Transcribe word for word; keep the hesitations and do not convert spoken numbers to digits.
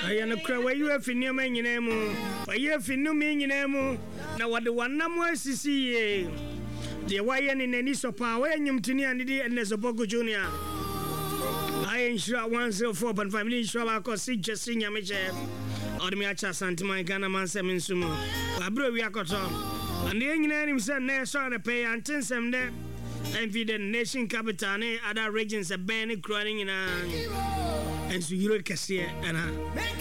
I am a cry where you have in your man, you know, where you have in no mean, you know, now what the one number is see the Wayan in any so power and you tini and the and there's a Bogo Junior. I ensure one zero four point five million sure because see just senior Michel or the Miacha Santima Ghana man seven sumo. Abro we are got and the engineer himself next on the pay and ten some there. And for the nation capital, other regions are banning crying in a and so you can see it and